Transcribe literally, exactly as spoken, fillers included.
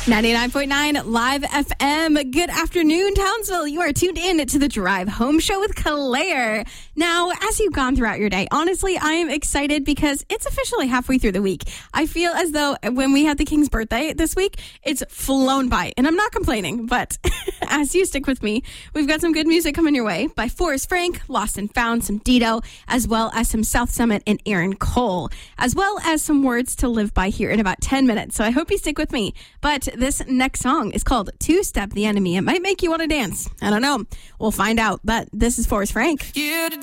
ninety-nine point nine Live F M. Good afternoon, Townsville. You are tuned in to the Drive Home Show with Claire. Now, as you've gone throughout your day, honestly, I am excited because it's officially halfway through the week. I feel as though when we had the King's birthday this week, it's flown by. And I'm not complaining, but as you stick with me, we've got some good music coming your way by Forrest Frank, Lost and Found, some Dido, as well as some South Summit and Aaron Cole, as well as some words to live by here in about ten minutes. So I hope you stick with me. But this next song is called Two Step the Enemy. It might make you want to dance. I don't know. We'll find out. But this is Forrest Frank. You